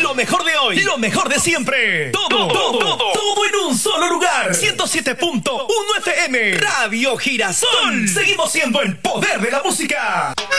Lo mejor de hoy, lo mejor de siempre. Todo en un solo lugar. 107.1 FM. Radio Girasol. Seguimos siendo el poder de la música.